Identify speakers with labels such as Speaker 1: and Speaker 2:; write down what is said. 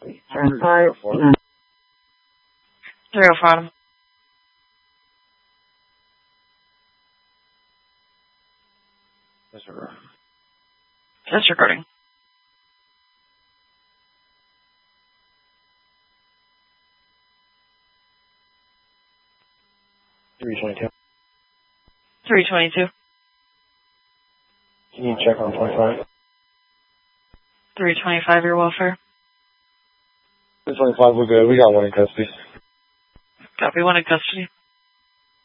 Speaker 1: 10-5.
Speaker 2: 304. That's recording.
Speaker 1: 322.
Speaker 2: 322.
Speaker 1: Can you check on 25?
Speaker 2: 325, your welfare.
Speaker 1: 325, we're good. We got one in custody.
Speaker 2: Copy, one in custody.